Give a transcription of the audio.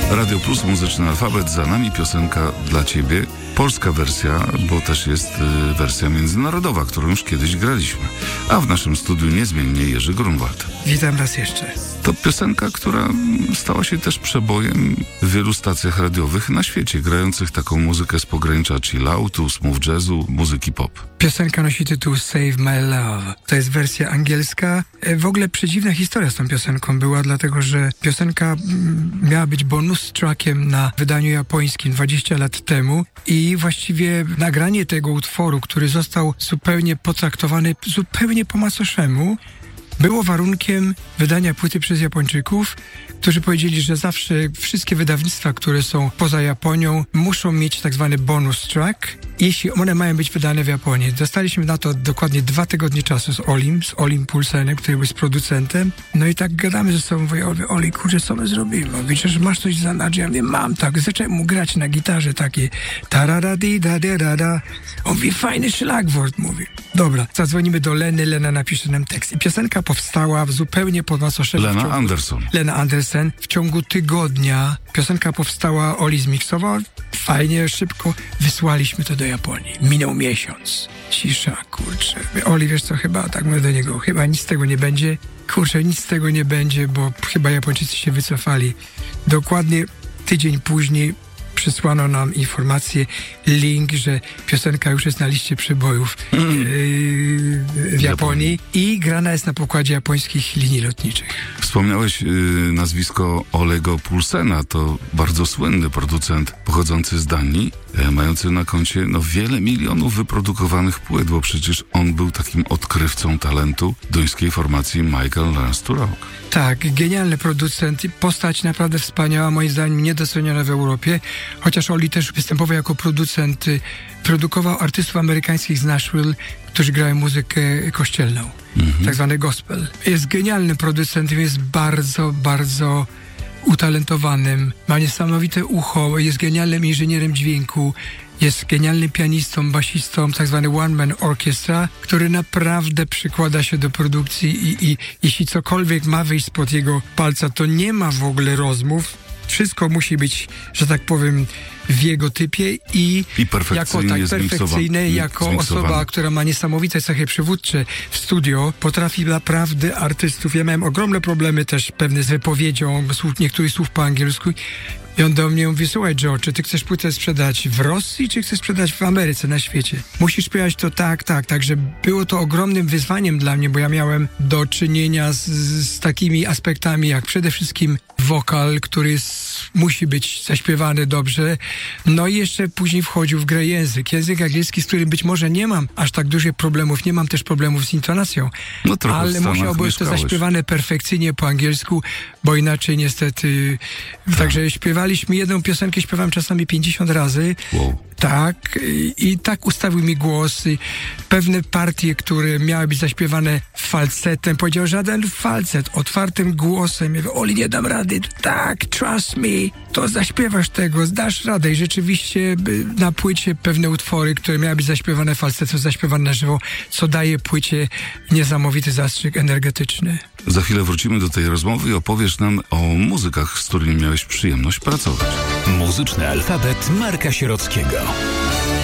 Radio Plus, Muzyczny Alfabet, za nami piosenka dla Ciebie. Polska wersja, bo też jest wersja międzynarodowa, którą już kiedyś graliśmy. A w naszym studiu niezmiennie Jerzy Grunwald. Witam raz jeszcze. To piosenka, która stała się też przebojem w wielu stacjach radiowych na świecie, grających taką muzykę z pogranicza chilloutu, smooth jazzu, muzyki pop. Piosenka nosi tytuł Save My Love. To jest wersja angielska. W ogóle przedziwna historia z tą piosenką była, dlatego że piosenka miała być bonus trackiem na wydaniu japońskim 20 lat temu i właściwie nagranie tego utworu, który został zupełnie potraktowany zupełnie po macoszemu, było warunkiem wydania płyty przez Japończyków, którzy powiedzieli, że zawsze wszystkie wydawnictwa, które są poza Japonią, muszą mieć tak zwany bonus track, jeśli one mają być wydane w Japonii. Dostaliśmy na to dokładnie 2 tygodnie czasu z Olim Poulsenem, który był z producentem. No i tak gadamy ze sobą, mówię, Oli, kurczę, co my zrobimy? On mówi, że masz coś za nadzie? Ja mówię, mam, tak. Zacząłem mu grać na gitarze takie tararadi-da-da-da-da. On mówi, fajny szlagwort, mówi. Dobra, zadzwonimy do Leny, Lena napisze nam tekst. I piosenka powstała zupełnie pod macoszem. Lena Andersen. W ciągu tygodnia piosenka powstała, Oli zmiksował, fajnie, szybko. Wysłaliśmy to do Japonii. Minął miesiąc. Cisza, kurczę. Oli, wiesz co, chyba, tak mówię do niego, chyba nic z tego nie będzie. Kurczę, nic z tego nie będzie, bo chyba Japończycy się wycofali. Dokładnie tydzień później przysłano nam informację, link, że piosenka już jest na liście przebojów w Japonii i grana jest na pokładzie japońskich linii lotniczych. Wspomniałeś nazwisko Olego Poulsena, to bardzo słynny producent pochodzący z Danii, mający na koncie wiele milionów wyprodukowanych płyt, bo przecież on był takim odkrywcą talentu duńskiej formacji Michael Learns to Rock. Tak, genialny producent, postać naprawdę wspaniała, moim zdaniem niedoceniona w Europie, chociaż Oli też występował jako producent, produkował artystów amerykańskich z Nashville, którzy grają muzykę kościelną, tak zwany gospel. Jest genialnym producentem, jest bardzo, bardzo utalentowanym, ma niesamowite ucho, jest genialnym inżynierem dźwięku, jest genialnym pianistą, basistą, tak zwany one-man orchestra, który naprawdę przykłada się do produkcji i jeśli cokolwiek ma wyjść spod jego palca, to nie ma w ogóle rozmów. Wszystko musi być, że tak powiem, w jego typie i jako tak perfekcyjne, jako osoba, która ma niesamowite cechy przywódcze w studio, potrafi naprawdę artystów. Ja miałem ogromne problemy też pewne z wypowiedzią niektórych słów po angielsku. I on do mnie mówi, słuchaj Joe, czy ty chcesz płytę sprzedać w Rosji, czy chcesz sprzedać w Ameryce, na świecie? Musisz śpiewać to tak. Także było to ogromnym wyzwaniem dla mnie, bo ja miałem do czynienia z takimi aspektami, jak przede wszystkim wokal, który musi być zaśpiewany dobrze. No i jeszcze później wchodził w grę język angielski, z którym być może nie mam aż tak dużych problemów, nie mam też problemów z intonacją, ale musiało być to zaśpiewane perfekcyjnie po angielsku, bo inaczej niestety... Także śpiewaliśmy jedną piosenkę, śpiewałem czasami 50 razy. Wow. Tak, i tak ustawił mi głos. Pewne partie, które miały być zaśpiewane falsetem, powiedział, żaden falset, otwartym głosem. Ja mówię, Oli, nie dam rady. Tak, trust me, to zaśpiewasz tego, zdasz radę. I rzeczywiście na płycie pewne utwory, które miały być zaśpiewane falsetem, zaśpiewane na żywo, co daje płycie niesamowity zastrzyk energetyczny. Za chwilę wrócimy do tej rozmowy i opowiesz nam o muzykach, z którymi miałeś przyjemność pracować. Muzyczny alfabet Marka Sierockiego.